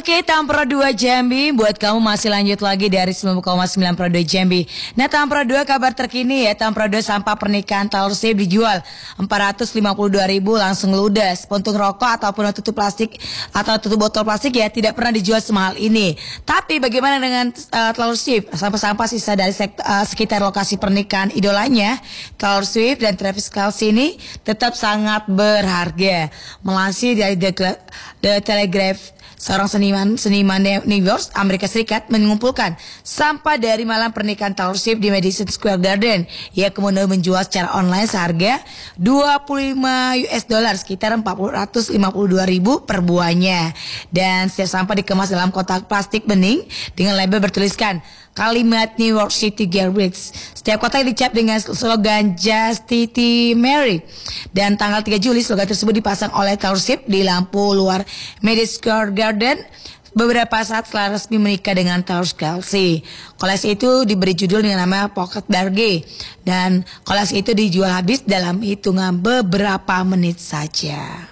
Oke, Tampro 2 Jambi buat kamu masih lanjut lagi dari 90,9 Pro 2 Jambi. Nah, Tampro 2 kabar terkini ya, Tampro 2 sampah pernikahan Taylor Swift dijual 452.000 langsung ludes. Puntung rokok ataupun tutup plastik atau tutup botol plastik ya tidak pernah dijual semahal ini. Tapi bagaimana dengan Taylor Swift? Sampah-sampah sisa dari sekitar lokasi pernikahan idolanya Taylor Swift dan Travis Kelce ini tetap sangat berharga. Melansir dari The Telegraph, seorang seniman New York, Amerika Serikat mengumpulkan sampah dari malam pernikahan Taylor Swift di Madison Square Garden. Ia kemudian menjual secara online seharga $25 sekitar 452.000 per buahnya. Dan setiap sampah dikemas dalam kotak plastik bening dengan label bertuliskan kalimat New York City Garbage. Setiap kotak dicap dengan slogan Justice Mary. Dan tanggal 3 Juli slogan tersebut dipasang oleh Taylor Swift di lampu luar Madison Square Garden beberapa saat setelah resmi menikah dengan Travis Kelce. Koleksi itu diberi judul dengan nama Pocket Bargain dan koleksi itu dijual habis dalam hitungan beberapa menit saja.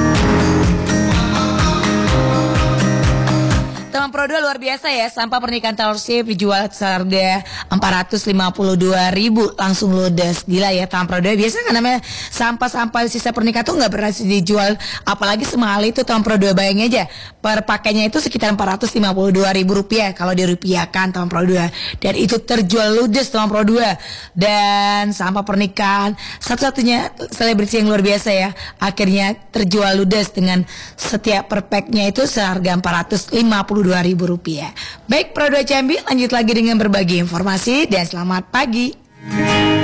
Teman Pro 2 luar biasa ya, sampah pernikahan Taylor Swift dijual seharga 452.000 langsung ludes. Gila ya teman Pro 2, biasa kan namanya sampah-sampah sisa pernikahan tuh gak pernah dijual apalagi semahal itu teman Pro 2. Bayangin aja per pakainya itu sekitar 452.000 rupiah kalau dirupiahkan teman Pro 2, dan itu terjual ludes teman Pro 2. Dan sampah pernikahan satu-satunya selebriti yang luar biasa ya akhirnya terjual ludes dengan setiap per packnya itu seharga 452.000 rupiah. Baik Pro 2 Jambi, lanjut lagi dengan berbagi informasi dan selamat pagi.